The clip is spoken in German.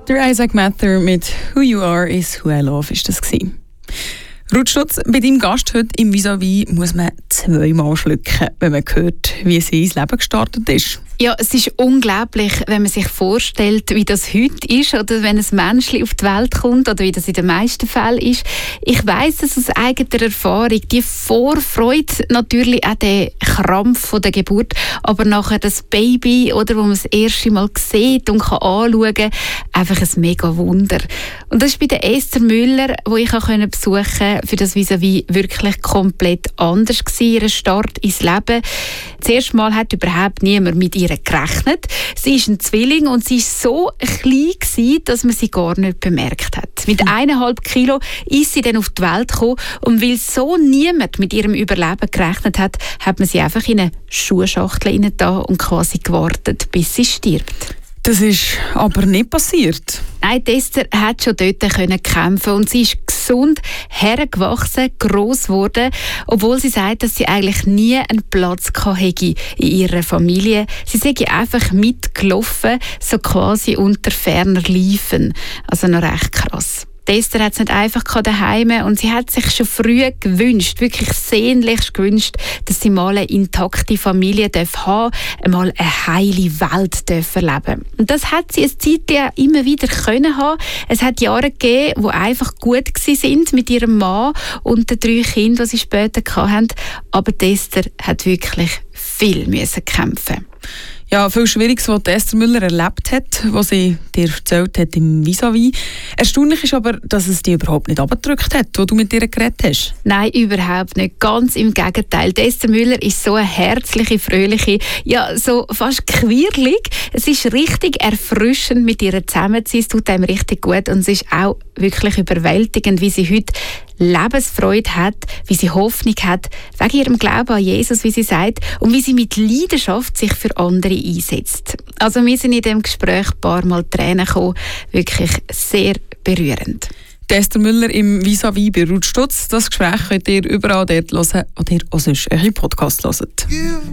Der Isaac Mather mit «Who You Are is Who I Love» ist das gewesen. Rutschlutz, bei deinem Gast heute im Vis-à-vis muss man zweimal schlucken, wenn man hört, wie sie ins Leben gestartet ist. Ja, es ist unglaublich, wenn man sich vorstellt, wie das heute ist oder wenn ein Menschchen auf die Welt kommt oder wie das in den meisten Fällen ist. Ich weiss es aus eigener Erfahrung, die Vorfreude, natürlich auch der Krampf von der Geburt, aber nachher das Baby, oder, wo man das erste Mal sieht und kann anschauen kann, einfach ein mega Wunder. Und das ist bei der Esther Müller, die ich auch besuchen konnte, für das Vis-à-vis wirklich komplett anders gewesen, ihr Start ins Leben. Das erste Mal hat überhaupt niemand mit ihr gerechnet. Sie ist ein Zwilling und sie war so klein gewesen, dass man sie gar nicht bemerkt hat. Mit 1,5 Kilo ist sie dann auf die Welt gekommen und weil so niemand mit ihrem Überleben gerechnet hat, hat man sie einfach in eine Schuhschachtel hineingetan und quasi gewartet, bis sie stirbt. Das ist aber nicht passiert. Nein, Esther hat schon dort kämpfen und sie ist gesund, hergewachsen, gross geworden, obwohl sie sagt, dass sie eigentlich nie einen Platz hatte in ihrer Familie. Sie sei einfach mitgelaufen, so quasi unter ferner Liefen. Also noch recht krass. Esther hat es nicht einfach daheim und sie hat sich schon früh gewünscht, wirklich sehnlichst gewünscht, dass sie mal eine intakte Familie haben darf, mal eine heile Welt erleben. Und das hat sie eine Zeit immer wieder können haben. Es hat Jahre gegeben, die einfach gut sind mit ihrem Mann und den 3 Kindern, die sie später hatten. Aber Esther hat wirklich viel kämpfen. Ja, viel Schwieriges, was Esther Müller erlebt hat, was sie dir erzählt hat im Vis-à-vis. Erstaunlich ist aber, dass es dich überhaupt nicht abgedrückt hat, wo du mit ihr geredet hast. Nein, überhaupt nicht. Ganz im Gegenteil. Esther Müller ist so eine herzliche, fröhliche, ja, so fast quirlig. Es ist richtig erfrischend, mit ihr zusammen zu sein. Es tut einem richtig gut und es ist auch wirklich überwältigend, wie sie heute Lebensfreude hat, wie sie Hoffnung hat, wegen ihrem Glauben an Jesus, wie sie sagt, und wie sie mit Leidenschaft sich für andere einsetzt. Also wir sind in diesem Gespräch ein paar Mal Tränen gekommen, wirklich sehr berührend. Esther Müller im Vis-à-vis bei Rutschlutz. Das Gespräch könnt ihr überall dort hören, wo ihr auch sonst einen Podcast hört.